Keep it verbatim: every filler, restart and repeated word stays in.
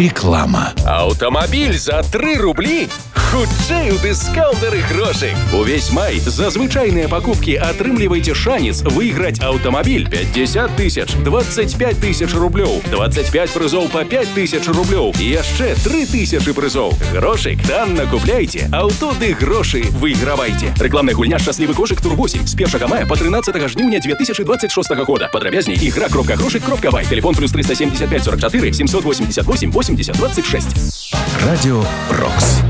Реклама. Автомобіль за три рублі? Хутчэй у дыскаўнтары грошай. Увесь май за звычайныя пакупкі атрымлівайце шанец выйграць аўтамабіль пятьдесят тысяч, двадцать пять тысяч рублёў, двадцать пять прызоў па пять тысяч рублёў і яшчэ три тысячи прызоў. Грошик танна купляйте, аўто ды грошы выйгравайце. Рэкламная гульня «Шчаслівы кошык Тур восемь» з першага мая па тринадцатое жніўня две тысячи двадцать шестого года. Падрабязней ігра кропка грошык кропка бай. Телефон плюс триста семьдесят пять сорок четыре семьсот восемьдесят восемь восемьдесят двадцать шесть. Радио «Рокс».